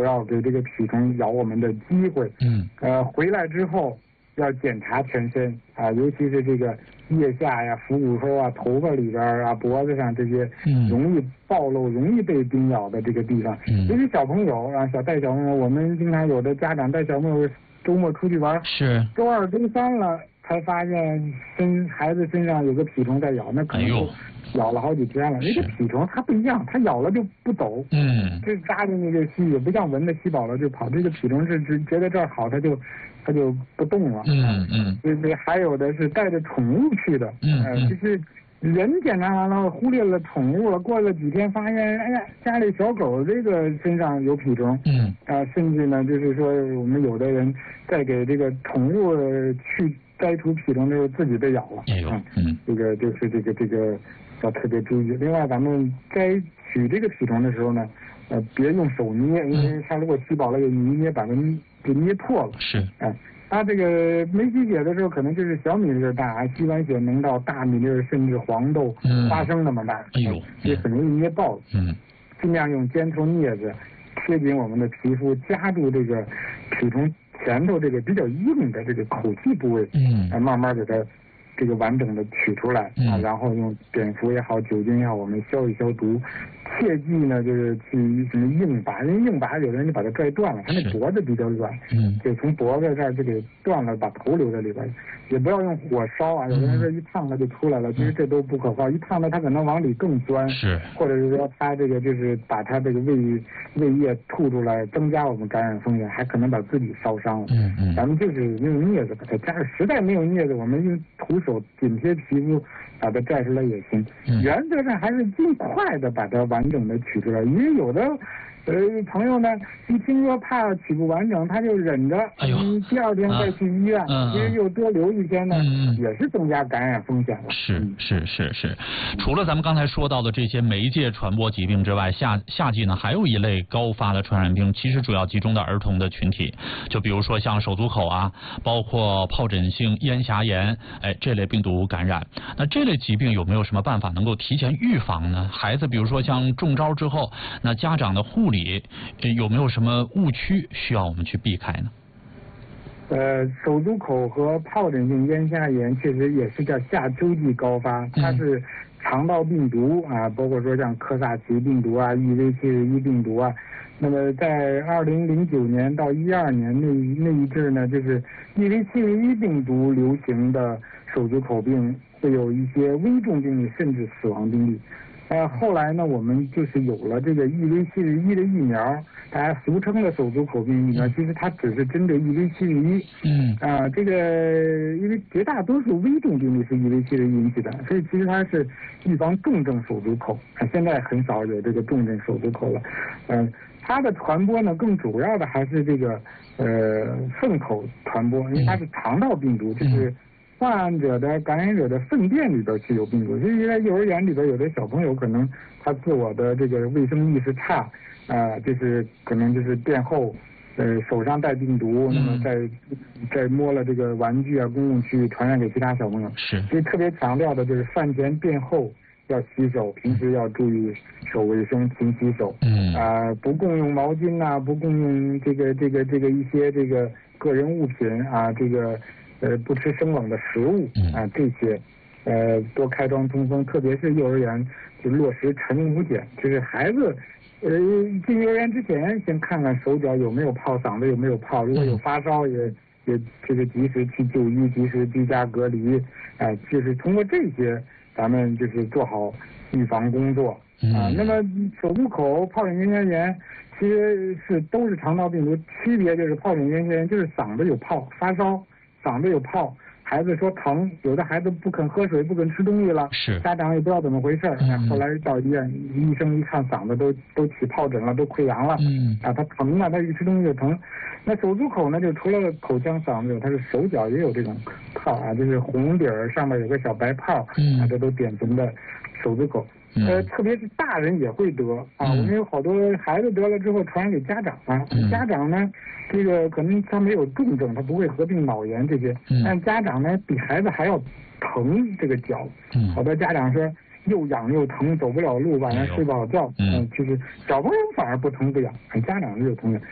不要给这个蜱虫咬我们的机会。回来之后要检查全身啊，尤其是这个腋下呀、腹股沟啊、头发里边啊、脖子上这些容易暴露、容易被叮咬的这个地方。尤其小朋友啊，带小朋友，我们经常有的家长带小朋友周末出去玩， 是周二、周三了才发现孩子身上有个蜱虫在咬，那可能就咬了好几天了。那个蜱虫它不一样，它咬了就不走，这扎进去就吸，也不像蚊子吸饱了就跑。这个蜱虫是只觉得这儿好，它就不动了。这还有的是带着宠物去的，就是人检查完了忽略了宠物了，过了几天发现，哎呀，家里小狗这个身上有蜱虫，甚至呢，就是说我们有的人在给这个宠物去摘除蜱虫的时候，自己被咬了，这个就是这个要特别注意。另外，咱们摘取这个蜱虫的时候呢，别用手捏，因为它如果吸饱了，你一捏把它给捏破了，它这个没吸血的时候，可能就是小米粒大，吸完血能到大米粒，甚至黄豆、花生那么大，也很容易捏爆。尽量用尖头镊子贴紧我们的皮肤，夹住这个蜱虫前头这个比较硬的这个口器部位，慢慢给它这个完整的取出来然后用碘伏也好、酒精也好，我们消一消毒。切记呢，就是去什么硬拔，因为硬拔有的人就把它拽断了，它那脖子比较软，就从脖子这儿就给断了，把头留在里边。也不要用火烧啊，有的人说一烫它就出来了，其实这都不可靠，一烫它可能往里更钻，或者是说它这个就是把它这个胃液吐出来，增加我们感染风险，还可能把自己烧伤了。咱们就是用镊子把它夹，实在没有镊子，我们用徒手紧贴皮肤把它摘出来也行。原则上还是尽快的把它完整的取出来，因为有的朋友呢，一听说怕取不完整，他就忍着，第二天再去医院，其实又多留一天呢，也是增加感染风险了。 是。除了咱们刚才说到的这些媒介传播疾病之外，夏季呢还有一类高发的传染病，其实主要集中在儿童的群体，就比如说像手足口啊，包括疱疹性咽峡炎，这类病毒感染。那这类疾病有没有什么办法能够提前预防呢？孩子比如说像中招之后，那家长的护理有没有什么误区需要我们去避开呢？ 手足口和疱疹性咽峡炎确实也是叫夏秋季高发，它是肠道病毒啊，包括说像科萨奇病毒啊、EV71病毒啊。那么在2009年到12年那一阵呢，就是 EV71病毒流行的手足口病会有一些危重病例，甚至死亡病例。后来呢，我们就是有了这个 EV71的疫苗，大家俗称的手足口病疫苗，其实它只是针对 EV71。这个因为绝大多数危重病例是 EV71引起的，所以其实它是预防重症手足口。现在很少有这个重症手足口了。它的传播呢，更主要的还是这个粪口传播，因为它是肠道病毒，就是患者的感染者的粪便里边是有病毒，所以在幼儿园里边有的小朋友可能他自我的这个卫生意识差，就是可能就是便后，手上带病毒，那么在摸了这个玩具啊、公共区域传染给其他小朋友。所以特别强调的就是饭前便后要洗手，平时要注意手卫生，勤洗手。不共用毛巾啊，不共用这个一些这个个人物品啊，这个。不吃生冷的食物啊，这些，多开窗通风，特别是幼儿园就落实晨午检，就是孩子，进幼儿园之前先看看手脚有没有泡，嗓子有没有泡，如果有发烧也这个及时去就医，及时居家隔离，就是通过这些，咱们就是做好预防工作那么手足口、疱疹咽峡炎其实都是肠道病毒，区别就是疱疹咽峡炎就是嗓子有泡，发烧。嗓子有泡，孩子说疼，有的孩子不肯喝水，不肯吃东西了，家长也不知道怎么回事后来到医院，医生一看嗓子都起疱疹了，都溃疡了，他疼啊，他一吃东西就疼。那手足口呢，就除了口腔、嗓子有，它是手脚也有这种泡就是红底儿上面有个小白泡这都典型的手足口。特别是大人也会得我们有好多孩子得了之后传染给家长家长呢，这个可能他没有重症，他不会合并脑炎这些，但家长呢比孩子还要疼这个脚，好多家长说又痒又疼，走不了路，晚上睡不好觉，就是小朋友反而不疼不痒，家长是有疼的。